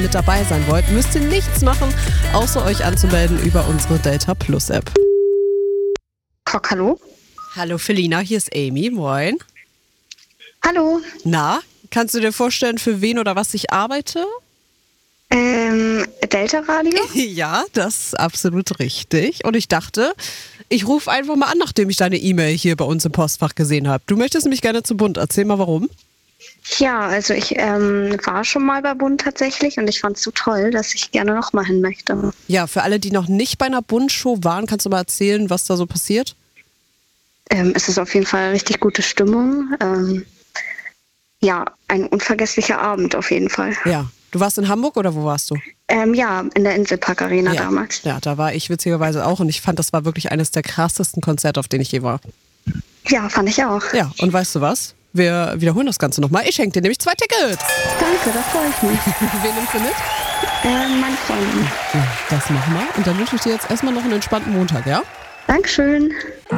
mit dabei sein wollt, müsst ihr nichts machen, außer euch anzumelden über unsere Delta Plus App. Kock, hallo? Hallo Felina, hier ist Amy, moin. Hallo. Na, kannst du dir vorstellen, für wen oder was ich arbeite? Delta Radio? Ja, das ist absolut richtig. Und ich dachte, ich rufe einfach mal an, nachdem ich deine E-Mail hier bei uns im Postfach gesehen habe. Du möchtest nämlich gerne zu Bund. Erzähl mal, warum. Ja, also ich war schon mal bei Bund tatsächlich und ich fand es so toll, dass ich gerne nochmal hin möchte. Ja, für alle, die noch nicht bei einer Bund-Show waren, kannst du mal erzählen, was da so passiert? Es ist auf jeden Fall eine richtig gute Stimmung. Ja, ein unvergesslicher Abend auf jeden Fall. Ja. Du warst in Hamburg oder wo warst du? Ja, in der Inselpark Arena damals. Ja, da war ich witzigerweise auch und ich fand, das war wirklich eines der krassesten Konzerte, auf denen ich je war. Ja, fand ich auch. Ja, und weißt du was? Wir wiederholen das Ganze nochmal. Ich schenke dir nämlich 2 Tickets. Danke, da freue ich mich. Wen nimmst du mit? Meine Freundin. Ja, das machen wir. Und dann wünsche ich dir jetzt erstmal noch einen entspannten Montag, ja? Dankeschön.